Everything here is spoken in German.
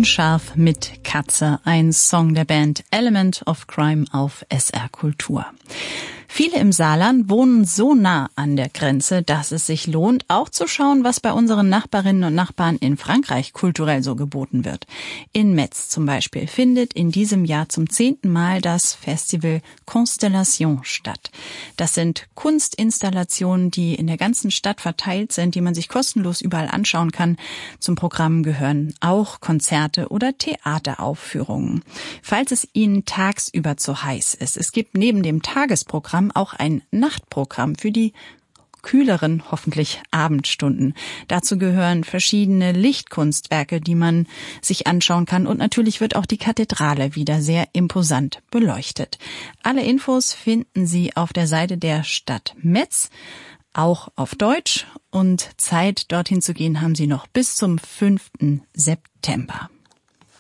Unscharf mit Katze, ein Song der Band Element of Crime auf SR Kultur. Viele im Saarland wohnen so nah an der Grenze, dass es sich lohnt, auch zu schauen, was bei unseren Nachbarinnen und Nachbarn in Frankreich kulturell so geboten wird. In Metz zum Beispiel findet in diesem Jahr zum 10. Mal das Festival Constellation statt. Das sind Kunstinstallationen, die in der ganzen Stadt verteilt sind, die man sich kostenlos überall anschauen kann. Zum Programm gehören auch Konzerte oder Theateraufführungen. Falls es Ihnen tagsüber zu heiß ist, es gibt neben dem Tagesprogramm auch ein Nachtprogramm für die kühleren, hoffentlich Abendstunden. Dazu gehören verschiedene Lichtkunstwerke, die man sich anschauen kann, und natürlich wird auch die Kathedrale wieder sehr imposant beleuchtet. Alle Infos finden Sie auf der Seite der Stadt Metz, auch auf Deutsch, und Zeit, dorthin zu gehen, haben Sie noch bis zum 5. September.